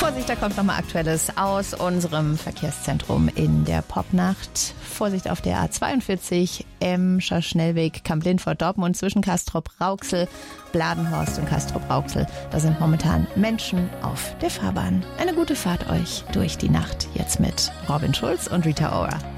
Vorsicht, da kommt nochmal Aktuelles aus unserem Verkehrszentrum in der Popnacht. Vorsicht auf der A42, Emscher Schnellweg, Kamp-Lindfort, Dortmund zwischen Castrop-Rauxel, Bladenhorst und Castrop-Rauxel. Da sind momentan Menschen auf der Fahrbahn. Eine gute Fahrt euch durch die Nacht jetzt mit Robin Schulz und Rita Ora.